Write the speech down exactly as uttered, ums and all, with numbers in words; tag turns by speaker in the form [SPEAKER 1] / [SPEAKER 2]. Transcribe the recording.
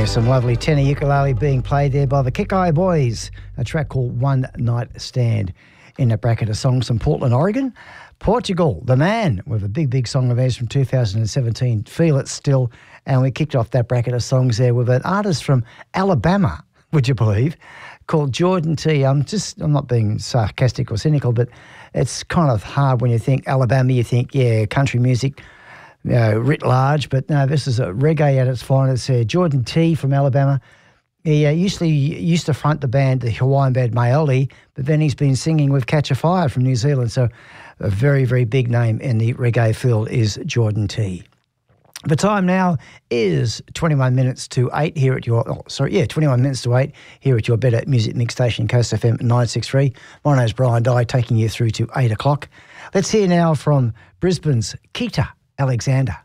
[SPEAKER 1] Yeah, some lovely tenor ukulele being played there by the Kick-Eye Boys, a track called One Night Stand. In a bracket of songs from Portland, Oregon, Portugal, The Man, with a big, big song of theirs from two thousand seventeen, Feel It Still. And we kicked off that bracket of songs there with an artist from Alabama, would you believe, called Jordan T. I'm just, I'm not being sarcastic or cynical, but it's kind of hard when you think Alabama, you think, yeah, country music, you know, writ large, but no, this is a reggae at its finest. Uh, Jordan T from Alabama. He uh, usually used to front the band, the Hawaiian band Maoli, but then he's been singing with Catch a Fire from New Zealand. So a very, very big name in the reggae field is Jordan T. The time now is twenty-one minutes to eight here at your, oh, sorry, yeah, twenty-one minutes to eight here at your Better Music Mix station, Coast F M nine sixty-three. My name's Brian Dye, taking you through to eight o'clock. Let's hear now from Brisbane's Keita Alexander.